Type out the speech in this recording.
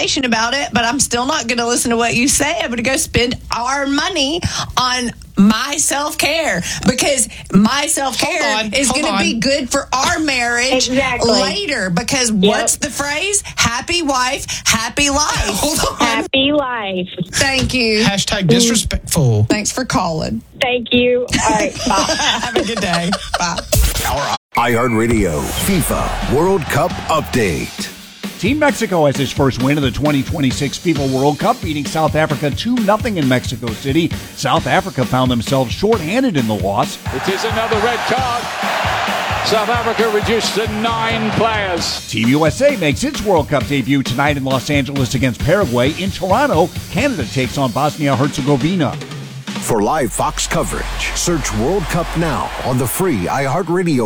information about it, but I'm still not going to listen to what you say. I'm going to go spend our money on my self-care, because my self-care is going to be good for our marriage later. Because what's the phrase? Happy wife, happy life. Hold on. Happy life. Thank you. Hashtag disrespectful. Thanks for calling. Thank you. All right, bye. Have a good day. Bye. iHeartRadio FIFA World Cup Update. Team Mexico has its first win of the 2026 FIFA World Cup, beating South Africa 2-0 in Mexico City. South Africa found themselves shorthanded in the loss. It is another red card. South Africa reduced to 9 players. Team USA makes its World Cup debut tonight in Los Angeles against Paraguay. In Toronto, Canada takes on Bosnia-Herzegovina. For live Fox coverage, search World Cup Now on the free iHeartRadio